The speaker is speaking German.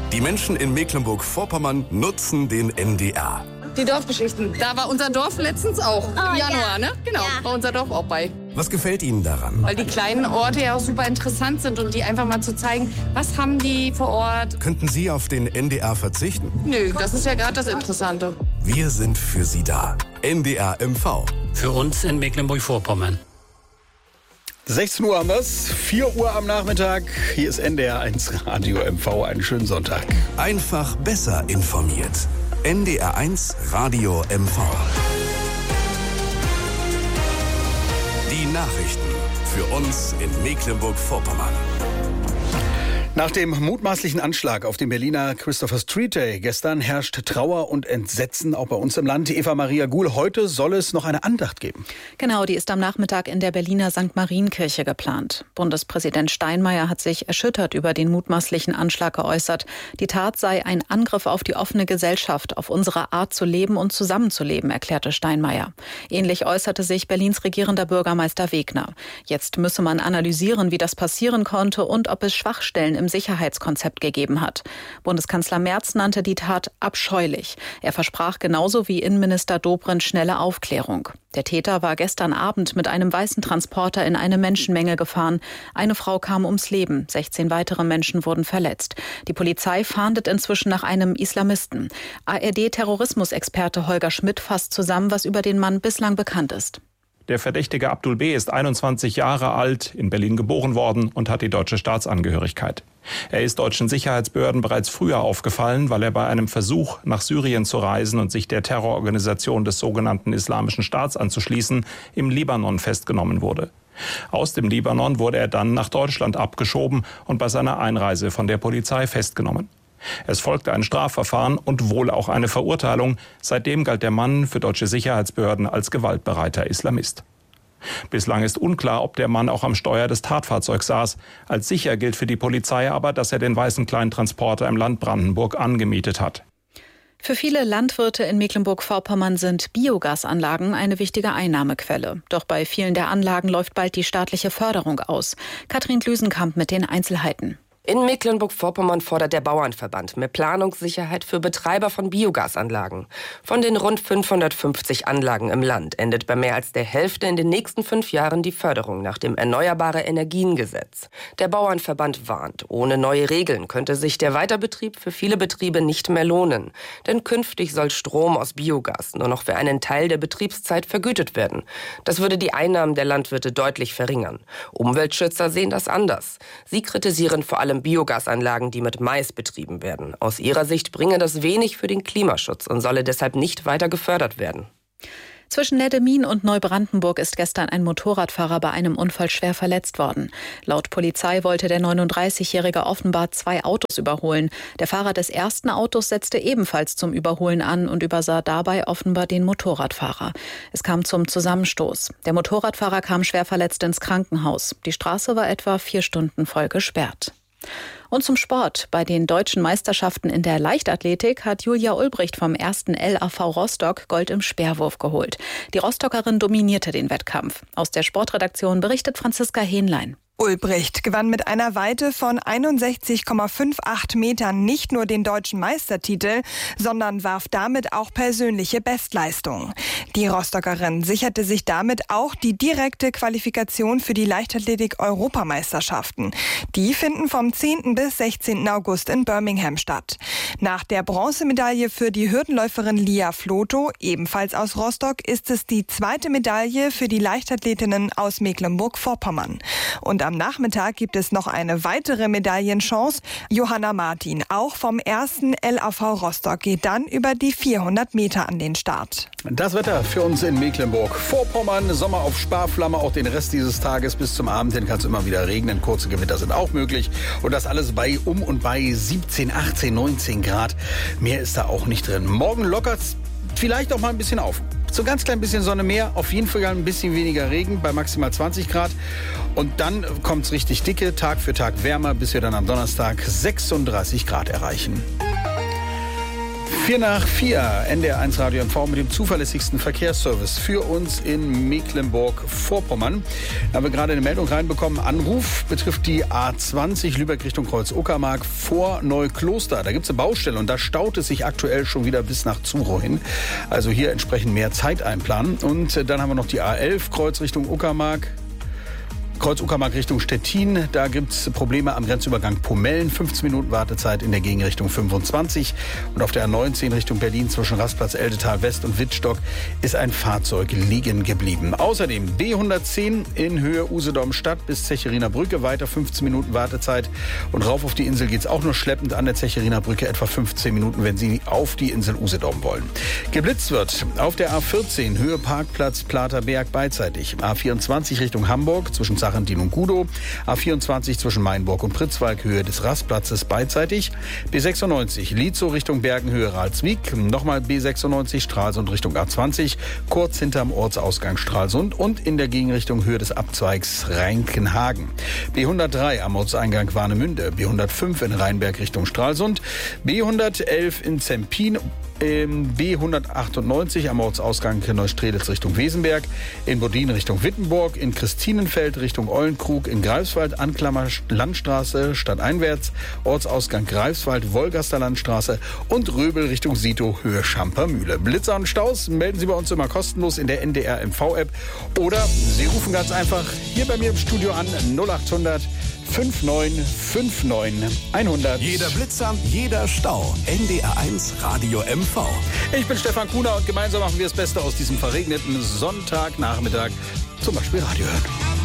Die Menschen in Mecklenburg-Vorpommern nutzen den NDR. Die Dorfgeschichten. Da war unser Dorf letztens auch. Im Januar, ne? Genau, war unser Dorf auch bei. Was gefällt Ihnen daran? Weil die kleinen Orte ja auch super interessant sind und die einfach mal zu zeigen, was haben die vor Ort. Könnten Sie auf den NDR verzichten? Nö, das ist ja gerade das Interessante. Wir sind für Sie da. NDR MV. Für uns in Mecklenburg-Vorpommern. 16 Uhr haben wir's, 4 Uhr am Nachmittag. Hier ist NDR 1 Radio MV. Einen schönen Sonntag. Einfach besser informiert. NDR 1 Radio MV. Die Nachrichten für uns in Mecklenburg-Vorpommern. Nach dem mutmaßlichen Anschlag auf den Berliner Christopher Street Day gestern herrscht Trauer und Entsetzen auch bei uns im Land. Eva Maria Guhl, heute soll es noch eine Andacht geben. Genau, die ist am Nachmittag in der Berliner St. Marienkirche geplant. Bundespräsident Steinmeier hat sich erschüttert über den mutmaßlichen Anschlag geäußert. Die Tat sei ein Angriff auf die offene Gesellschaft, auf unsere Art zu leben und zusammenzuleben, erklärte Steinmeier. Ähnlich äußerte sich Berlins regierender Bürgermeister Wegner. Jetzt müsse man analysieren, wie das passieren konnte und ob es Schwachstellen im Sicherheitskonzept gegeben hat. Bundeskanzler Merz nannte die Tat abscheulich. Er versprach genauso wie Innenminister Dobrindt schnelle Aufklärung. Der Täter war gestern Abend mit einem weißen Transporter in eine Menschenmenge gefahren. Eine Frau kam ums Leben, 16 weitere Menschen wurden verletzt. Die Polizei fahndet inzwischen nach einem Islamisten. ARD-Terrorismusexperte Holger Schmidt fasst zusammen, was über den Mann bislang bekannt ist. Der Verdächtige Abdul B. ist 21 Jahre alt, in Berlin geboren worden und hat die deutsche Staatsangehörigkeit. Er ist deutschen Sicherheitsbehörden bereits früher aufgefallen, weil er bei einem Versuch, nach Syrien zu reisen und sich der Terrororganisation des sogenannten Islamischen Staats anzuschließen, im Libanon festgenommen wurde. Aus dem Libanon wurde er dann nach Deutschland abgeschoben und bei seiner Einreise von der Polizei festgenommen. Es folgte ein Strafverfahren und wohl auch eine Verurteilung. Seitdem galt der Mann für deutsche Sicherheitsbehörden als gewaltbereiter Islamist. Bislang ist unklar, ob der Mann auch am Steuer des Tatfahrzeugs saß. Als sicher gilt für die Polizei aber, dass er den weißen Kleintransporter im Land Brandenburg angemietet hat. Für viele Landwirte in Mecklenburg-Vorpommern sind Biogasanlagen eine wichtige Einnahmequelle. Doch bei vielen der Anlagen läuft bald die staatliche Förderung aus. Katrin Lüsenkamp mit den Einzelheiten. In Mecklenburg-Vorpommern fordert der Bauernverband mehr Planungssicherheit für Betreiber von Biogasanlagen. Von den rund 550 Anlagen im Land endet bei mehr als der Hälfte in den nächsten 5 Jahren die Förderung nach dem Erneuerbare-Energien-Gesetz. Der Bauernverband warnt, ohne neue Regeln könnte sich der Weiterbetrieb für viele Betriebe nicht mehr lohnen. Denn künftig soll Strom aus Biogas nur noch für einen Teil der Betriebszeit vergütet werden. Das würde die Einnahmen der Landwirte deutlich verringern. Umweltschützer sehen das anders. Sie kritisieren vor allem Biogasanlagen, die mit Mais betrieben werden. Aus ihrer Sicht bringe das wenig für den Klimaschutz und solle deshalb nicht weiter gefördert werden. Zwischen Neddemin und Neubrandenburg ist gestern ein Motorradfahrer bei einem Unfall schwer verletzt worden. Laut Polizei wollte der 39-Jährige offenbar 2 Autos überholen. Der Fahrer des ersten Autos setzte ebenfalls zum Überholen an und übersah dabei offenbar den Motorradfahrer. Es kam zum Zusammenstoß. Der Motorradfahrer kam schwer verletzt ins Krankenhaus. Die Straße war etwa 4 Stunden voll gesperrt. Und zum Sport. Bei den deutschen Meisterschaften in der Leichtathletik hat Julia Ulbricht vom 1. LAV Rostock Gold im Speerwurf geholt. Die Rostockerin dominierte den Wettkampf. Aus der Sportredaktion berichtet Franziska Hähnlein. Ulbricht gewann mit einer Weite von 61,58 Metern nicht nur den deutschen Meistertitel, sondern warf damit auch persönliche Bestleistung. Die Rostockerin sicherte sich damit auch die direkte Qualifikation für die Leichtathletik-Europameisterschaften. Die finden vom 10. bis 16. August in Birmingham statt. Nach der Bronzemedaille für die Hürdenläuferin Lia Floto, ebenfalls aus Rostock, ist es die 2. Medaille für die Leichtathletinnen aus Mecklenburg-Vorpommern. Und am Nachmittag gibt es noch eine weitere Medaillenchance. Johanna Martin, auch vom 1. LAV Rostock, geht dann über die 400 Meter an den Start. Das Wetter für uns in Mecklenburg-Vorpommern. Sommer auf Sparflamme, auch den Rest dieses Tages bis zum Abend hin kann es immer wieder regnen. Kurze Gewitter sind auch möglich. Und das alles bei 17, 18, 19 Grad. Mehr ist da auch nicht drin. Morgen lockert es vielleicht auch mal ein bisschen auf. So ganz klein bisschen Sonne mehr, auf jeden Fall ein bisschen weniger Regen bei maximal 20 Grad. Und dann kommt es richtig dicke, Tag für Tag wärmer, bis wir dann am Donnerstag 36 Grad erreichen. 4:04, NDR1 Radio MV mit dem zuverlässigsten Verkehrsservice für uns in Mecklenburg-Vorpommern. Da haben wir gerade eine Meldung reinbekommen. Anruf betrifft die A20 Lübeck Richtung Kreuz-Uckermark vor Neukloster. Da gibt es eine Baustelle und da staut es sich aktuell schon wieder bis nach Zuro hin. Also hier entsprechend mehr Zeit einplanen. Und dann haben wir noch die A11 Kreuz Richtung Uckermark. Kreuz-Uckermark Richtung Stettin, da gibt es Probleme am Grenzübergang Pomellen. 15 Minuten Wartezeit in der Gegenrichtung 25. Und auf der A19 Richtung Berlin zwischen Rastplatz Eldetal West und Wittstock ist ein Fahrzeug liegen geblieben. Außerdem B110 in Höhe Usedom Stadt bis Zechiriner Brücke, weiter 15 Minuten Wartezeit. Und rauf auf die Insel geht es auch nur schleppend an der Zechiriner Brücke, etwa 15 Minuten, wenn Sie auf die Insel Usedom wollen. Geblitzt wird auf der A14 Höhe Parkplatz Platerberg beidseitig. A24 Richtung Hamburg zwischen Sachentin und Gudow, A24 zwischen Mainburg und Pritzwalk, Höhe des Rastplatzes beidseitig, B96 Lietzow Richtung Bergenhöhe Ralswiek, nochmal B96 Stralsund Richtung A20, kurz hinterm Ortsausgang Stralsund und in der Gegenrichtung Höhe des Abzweigs Reinkenhagen. B103 am Ortseingang Warnemünde, B105 in Rheinberg Richtung Stralsund, B111 in Zempin, B198 am Ortsausgang Neustrelitz Richtung Wesenberg, in Bodin Richtung Wittenborg, in Christinenfeld Richtung Eulenkrug, in Greifswald Anklammer Landstraße stadteinwärts, Ortsausgang Greifswald Wolgaster Landstraße und Röbel Richtung Sito Höhe Schampermühle. Blitzer und Staus melden Sie bei uns immer kostenlos in der NDR MV-App oder Sie rufen ganz einfach hier bei mir im Studio an 0800 5959 100. Jeder Blitzer, jeder Stau. NDR1 Radio MV. Ich bin Stefan Kuhner und gemeinsam machen wir das Beste aus diesem verregneten Sonntagnachmittag. Zum Beispiel Radio hören.